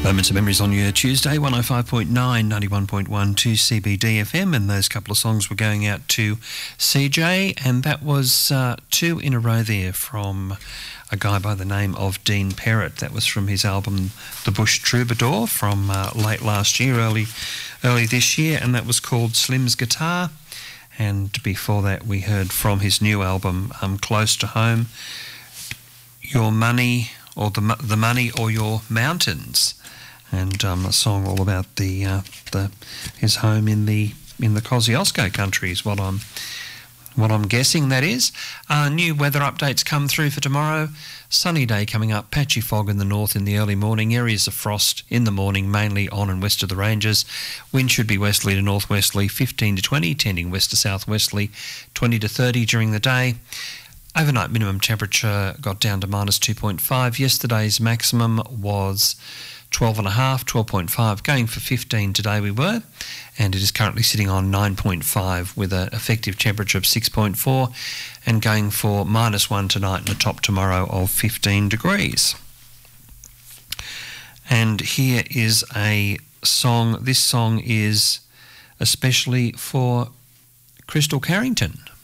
Moments of Memories on your Tuesday, 105.9, 91.1 to CBD FM, and those couple of songs were going out to CJ, and that was two in a row there from a guy by the name of Dean Perrott. That was from his album The Bush Troubadour from late last year, early this year, and that was called Slim's Guitar. And before that we heard from his new album, Close to Home, Your Money, or the Money or Your Mountains, and a song all about his home in the Kosciuszko country is what I'm guessing that is. New weather updates come through for tomorrow. Sunny day coming up, patchy fog in the north in the early morning, areas of frost in the morning, mainly on and west of the ranges. Wind should be westerly to northwesterly, 15 to 20, tending west to southwesterly, 20 to 30 during the day. Overnight minimum temperature got down to minus 2.5. Yesterday's maximum was 12.5, 12.5, going for 15 today we were, and it is currently sitting on 9.5 with an effective temperature of 6.4 and going for -1 tonight and a top tomorrow of 15 degrees. And here is a song. This song is especially for Crystal Carrington.